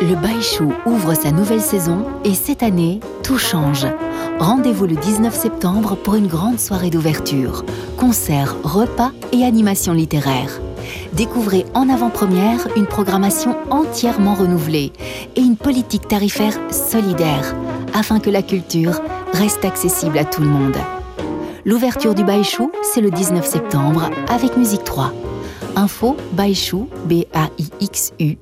Le Baïchou ouvre sa nouvelle saison et cette année, tout change. Rendez-vous le 19 septembre pour une grande soirée d'ouverture. Concerts, repas et animations littéraires. Découvrez en avant-première une programmation entièrement renouvelée et une politique tarifaire solidaire afin que la culture reste accessible à tout le monde. L'ouverture du Baïchou, c'est le 19 septembre avec Musique 3. Info baïchou, BAIXU.be.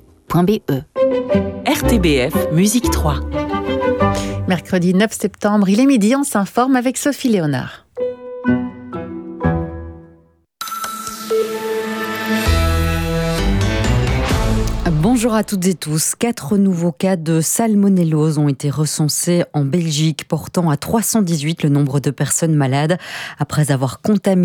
RTBF Musique 3. Mercredi 9 septembre, il est midi, on s'informe avec Sophie Léonard. Bonjour à toutes et tous. 4 nouveaux cas de salmonellose ont été recensés en Belgique, portant à 318 le nombre de personnes malades après avoir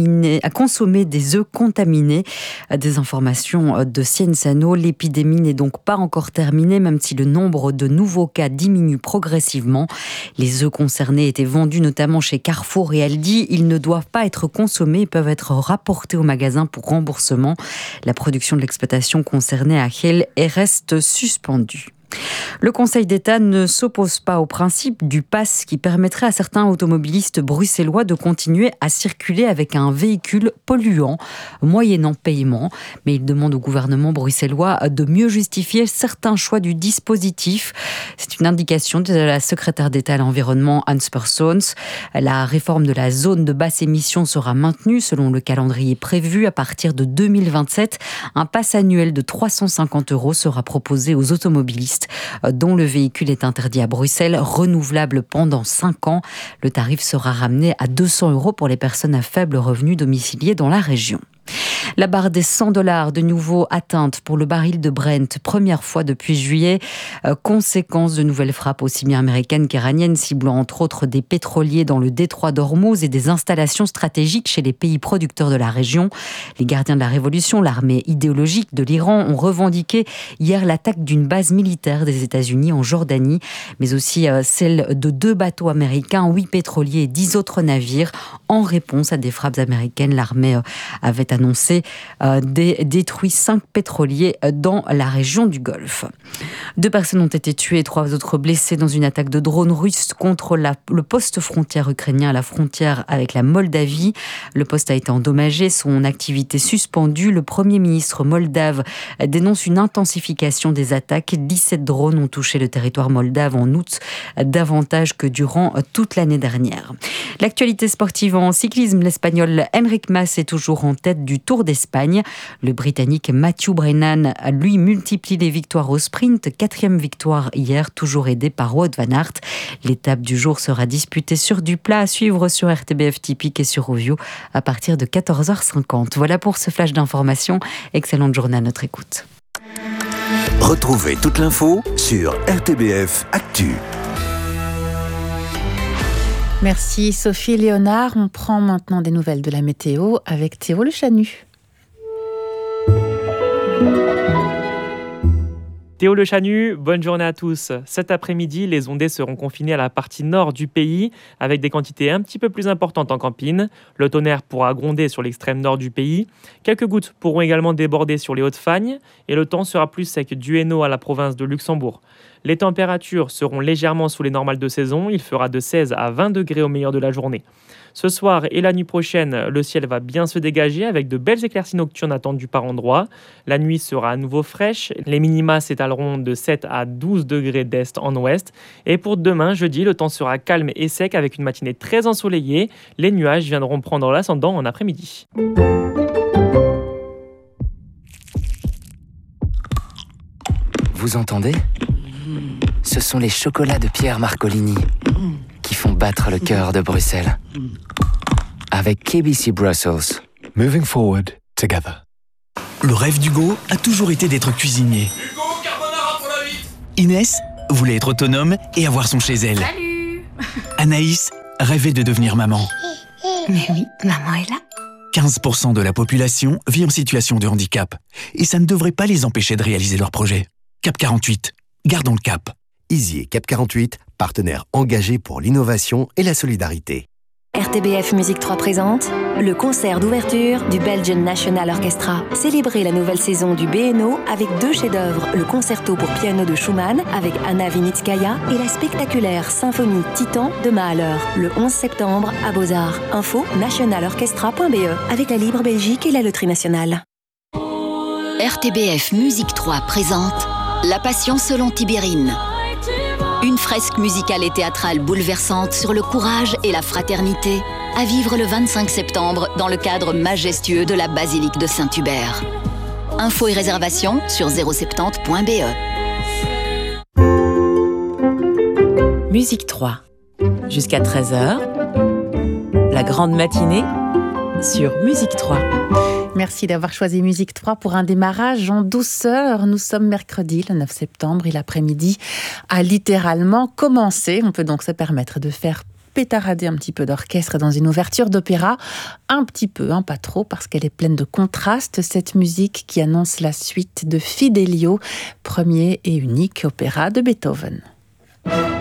consommé des œufs contaminés. Des informations de Scienzano. L'épidémie n'est donc pas encore terminée, même si le nombre de nouveaux cas diminue progressivement. Les œufs concernés étaient vendus notamment chez Carrefour et Aldi. Ils ne doivent pas être consommés et peuvent être rapportés au magasin pour remboursement. La production de l'exploitation concernée à Hell reste suspendu. Le Conseil d'État ne s'oppose pas au principe du pass qui permettrait à certains automobilistes bruxellois de continuer à circuler avec un véhicule polluant, moyennant paiement. Mais il demande au gouvernement bruxellois de mieux justifier certains choix du dispositif. C'est une indication de la secrétaire d'État à l'environnement Hans Persons. La réforme de la zone de basse émission sera maintenue selon le calendrier prévu. À partir de 2027, un pass annuel de 350 € sera proposé aux automobilistes dont le véhicule est interdit à Bruxelles, renouvelable pendant 5 ans. Le tarif sera ramené à 200 € pour les personnes à faible revenu domiciliées dans la région. La barre des $100 de nouveau atteinte pour le baril de Brent, première fois depuis juillet, conséquence de nouvelles frappes aussi bien américaines qu'iraniennes, ciblant entre autres des pétroliers dans le détroit d'Ormuz et des installations stratégiques chez les pays producteurs de la région. Les gardiens de la révolution, l'armée idéologique de l'Iran, ont revendiqué hier l'attaque d'une base militaire des États-Unis en Jordanie, mais aussi celle de 2 bateaux américains, 8 pétroliers et 10 autres navires. En réponse à des frappes américaines, l'armée avait annoncé détruit 5 pétroliers dans la région du Golfe. 2 personnes ont été tuées et 3 autres blessées dans une attaque de drone russe contre le poste frontière ukrainien à la frontière avec la Moldavie. Le poste a été endommagé, son activité suspendue. Le Premier ministre moldave dénonce une intensification des attaques. 17 drones ont touché le territoire moldave en août, davantage que durant toute l'année dernière. L'actualité sportive en cyclisme, l'Espagnol Enric Mas est toujours en tête du Tour d'Espagne. Le Britannique Matthew Brennan, lui, multiplie les victoires au sprint. 4e victoire hier, toujours aidé par Wout van Aert. L'étape du jour sera disputée sur du plat, à suivre sur RTBF Typique et sur Ovio à partir de 14h50. Voilà pour ce flash d'information. Excellente journée à notre écoute. Retrouvez toute l'info sur RTBF Actu. Merci Sophie Léonard. On prend maintenant des nouvelles de la météo avec Théo Le Chanu. Théo Le Chanu, bonne journée à tous. Cet après-midi, les ondées seront confinées à la partie nord du pays avec des quantités un petit peu plus importantes en campine. Le tonnerre pourra gronder sur l'extrême nord du pays. Quelques gouttes pourront également déborder sur les Hauts-de-Fagne et le temps sera plus sec du Hainaut à la province de Luxembourg. Les températures seront légèrement sous les normales de saison. Il fera de 16 à 20 degrés au meilleur de la journée. Ce soir et la nuit prochaine, le ciel va bien se dégager avec de belles éclaircies nocturnes attendues par endroits. La nuit sera à nouveau fraîche. Les minima s'étaleront de 7 à 12 degrés d'est en ouest. Et pour demain, jeudi, le temps sera calme et sec avec une matinée très ensoleillée. Les nuages viendront prendre l'ascendant en après-midi. Vous entendez ? Ce sont les chocolats de Pierre Marcolini qui font battre le cœur de Bruxelles. Avec KBC Brussels. Moving forward together. Le rêve d'Hugo a toujours été d'être cuisinier. Hugo, carbonara pour la vite. Inès voulait être autonome et avoir son chez elle. Salut. Anaïs rêvait de devenir maman. Mais oui, maman est là. 15% de la population vit en situation de handicap. Et ça ne devrait pas les empêcher de réaliser leurs projets. Cap 48. Gardons le cap. Easy et Cap 48, partenaires engagés pour l'innovation et la solidarité. RTBF Musique 3 présente le concert d'ouverture du Belgian National Orchestra. Célébrez la nouvelle saison du BNO avec 2 chefs-d'œuvre, le concerto pour piano de Schumann avec Anna Vinitskaya et la spectaculaire symphonie Titan de Mahler, le 11 septembre à Beaux-Arts. Info nationalorchestra.be avec la Libre Belgique et la Loterie Nationale. RTBF Musique 3 présente La Passion selon Tibérine. Une fresque musicale et théâtrale bouleversante sur le courage et la fraternité, à vivre le 25 septembre dans le cadre majestueux de la basilique de Saint-Hubert. Infos et réservations sur 070.be. Musique 3. Jusqu'à 13h, la grande matinée sur Musique 3. Merci d'avoir choisi Musique 3 pour un démarrage en douceur. Nous sommes mercredi, le 9 septembre, et l'après-midi a littéralement commencé. On peut donc se permettre de faire pétarader un petit peu d'orchestre dans une ouverture d'opéra. Un petit peu, pas trop, parce qu'elle est pleine de contrastes. Cette musique qui annonce la suite de Fidelio, premier et unique opéra de Beethoven.